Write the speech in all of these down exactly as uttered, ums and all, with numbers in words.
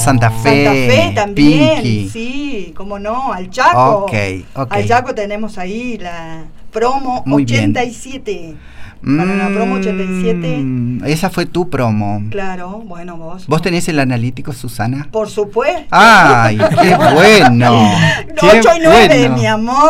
Santa Fe. Santa Fe también, Pinky. sí, cómo no, al Chaco. Ok, ok. Al Chaco tenemos ahí la promo Muy ochenta y siete. Para la promo ochenta y siete. Mm, esa fue tu promo. Claro, bueno, vos. ¿Vos tenés el analítico, Susana? Por supuesto. ¡Ay, qué bueno! Qué ocho y nueve, bueno. mi amor.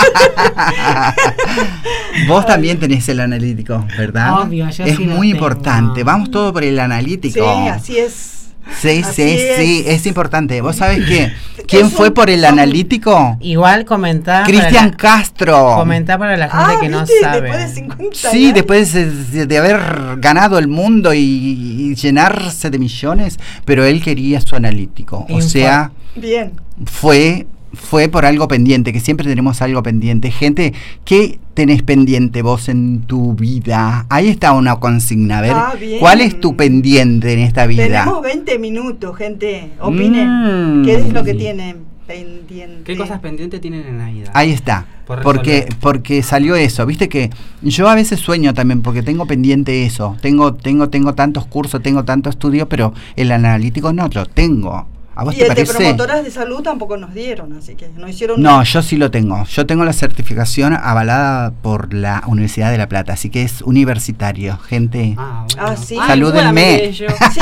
Vos también tenés el analítico, ¿verdad? Obvio, yo es sí lo muy tengo. importante. Vamos todo por el analítico. Sí, así es. Sí, Así sí, es. sí, es importante. ¿Vos sabés qué? ¿Quién Es fue un- por el son- analítico? Igual comentá Cristian para la, Castro. comentá para la gente Ah, que no ¿viste? sabe. Después de cincuenta Sí, años. después de, de haber ganado el mundo y, y llenarse de millones, pero él quería su analítico. O Info- sea, Bien. fue fue por algo pendiente, que siempre tenemos algo pendiente. Gente, ¿qué tenés pendiente vos en tu vida? Ahí está una consigna. A ver, Ah, bien. ¿cuál es tu pendiente en esta vida? Tenemos veinte minutos, gente. Opinen. Mm. ¿Qué es lo que Sí. tienen pendiente? ¿Qué cosas pendientes tienen en la vida? Ahí está. Por Porque, resolver. porque salió eso, viste que yo a veces sueño también porque tengo pendiente eso, tengo, tengo, tengo tantos cursos, tengo tanto estudio, pero el analítico no lo tengo. ¿A vos Y te el de parece? promotoras de salud tampoco nos dieron, así que no hicieron No, nada. yo sí lo tengo. Yo tengo la certificación avalada por la Universidad de La Plata, así que es universitario, gente. Ah, bueno. Ah, sí. Ay, Salúdenme. júrame yo. Sí,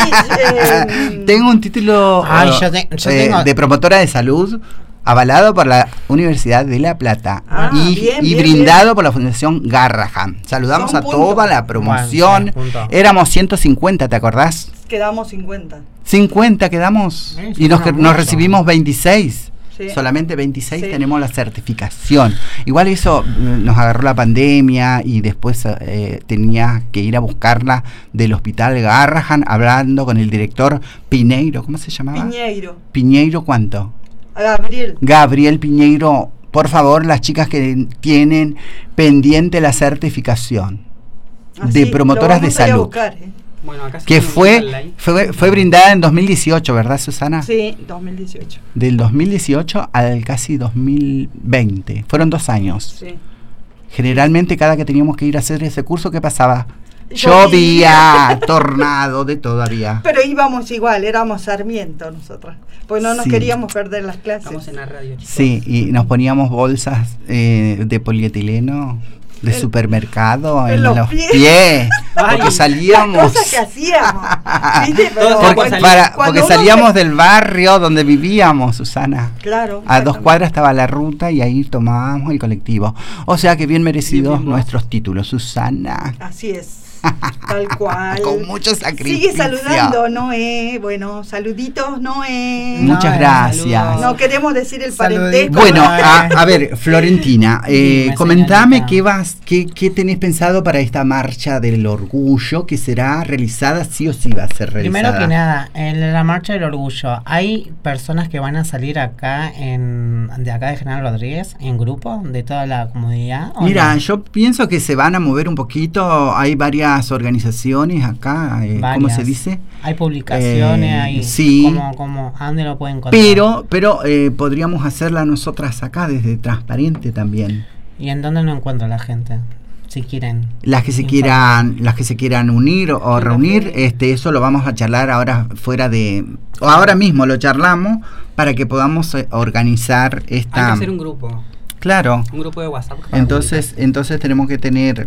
eh, Tengo un título Ay, eh, yo te- yo eh, tengo- de promotora de salud avalado por la Universidad de La Plata Ah, y, bien, y bien, brindado bien. por la Fundación Garrahan. Saludamos Son a puntos. toda la promoción. Bueno, sí, punto. Éramos ciento cincuenta, ¿te acordás? quedamos cincuenta. cincuenta quedamos Eh, y nos, suena nos mucho. recibimos veintiséis. Sí. Solamente veintiséis Sí. tenemos la certificación. Igual eso mm, nos agarró la pandemia y después eh, tenía que ir a buscarla del hospital Garrahan hablando con el director Piñeiro. ¿Cómo se llamaba? Piñeiro. Piñeiro, ¿cuánto? A Gabriel. Gabriel Piñeiro, por favor, las chicas que tienen pendiente la certificación Así, de promotoras lo de vamos a ir a salud, buscar, ¿eh? Bueno, acá sí que tengo un fue, online. fue fue brindada en dos mil dieciocho, ¿verdad, Susana? Sí, dos mil dieciocho. Del dos mil dieciocho al casi dos mil veinte. Fueron dos años. Sí. Generalmente cada que teníamos que ir a hacer ese curso, ¿qué pasaba? Llovía. Llovía, tornado, de todavía. Pero íbamos igual, éramos Sarmiento nosotras. Pues no nos Sí. queríamos perder las clases. Estamos en la radio, chicos. Sí, y nos poníamos bolsas eh, de polietileno de En- supermercado en, en los los pies. pies, Ay, porque salíamos. Las cosas que hacíamos. ¿Viste? Pero Todos Porque, cuando- para- cuando porque uno salíamos se- del barrio donde vivíamos, Susana. Claro. A dos exactamente. cuadras estaba la ruta y ahí tomábamos el colectivo. O sea que bien merecidos Bien, bien, nuestros títulos, Susana. Así es. Tal cual. Con mucho sacrificio. Sigue saludando, Noé. Bueno, saluditos, Noé. Muchas No, gracias. saludos. No queremos decir el Saludito. parentesco. Bueno, Ay. a, a ver, Florentina, eh, Dime, comentame señorita. qué vas, qué, qué tenés pensado para esta marcha del orgullo que será realizada, sí o sí va a ser realizada. Primero que nada, en la marcha del orgullo, ¿hay personas que van a salir acá en de acá de General Rodríguez en grupo de toda la comunidad? ¿o Mira, no? yo pienso que se van a mover un poquito. Hay varias organizaciones acá, eh, ¿cómo Varias. se dice? Hay publicaciones, Eh, hay sí. como, como, ¿a dónde lo pueden encontrar? Pero, pero eh, podríamos hacerla nosotras acá desde Transparente también. ¿Y en dónde no encuentra la gente? Si quieren. Las que se Informa. quieran, las que se quieran unir o reunir, este, eso lo vamos a charlar ahora fuera de, o ahora mismo lo charlamos para que podamos eh, organizar Hay que esta. hacer un grupo. Claro. Un grupo de WhatsApp. para Entonces, entonces tenemos que tener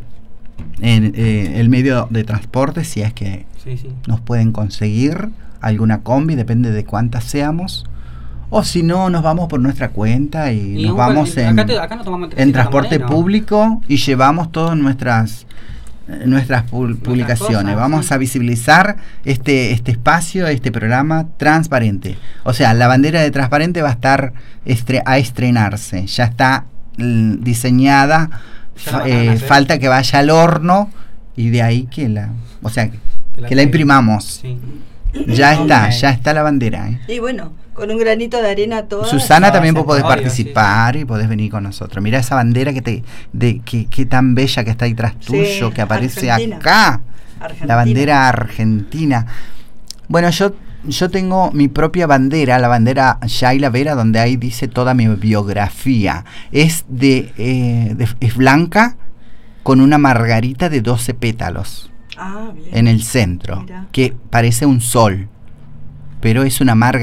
en, eh, el medio de transporte, si es que comunicar. Sí, sí. nos pueden conseguir alguna combi, depende de cuántas seamos. O si no, nos vamos por nuestra cuenta y, Y nos un- vamos acá en, te- acá no tomamos en trencito transporte Moreno. público y llevamos todas nuestras eh, nuestras pu- publicaciones. cosas, Vamos sí. a visibilizar este este espacio, este programa Transparente. O sea, la bandera de Transparente va a estar estre- a estrenarse. Ya está mm, diseñada. Ya la Fa- mandaron a eh, hacer. falta que vaya al horno y de ahí que la, o sea, que, Que la que la traigan. imprimamos. Sí. Ya está, Ok. ya está la bandera. ¿eh? Y bueno, con un granito de arena todas. Susana, todas también vos se podés puede. participar y podés venir con nosotros. Mirá esa bandera que te de que, que tan bella que está ahí tras Sí, tuyo, que aparece Argentina. acá. Argentina. La bandera argentina. Bueno, yo yo tengo mi propia bandera, la bandera Yaila Vera, donde ahí dice toda mi biografía. Es de, eh, de- es blanca con una margarita de doce pétalos Ah, bien. en el centro, Mirá. que parece un sol, pero es una margarita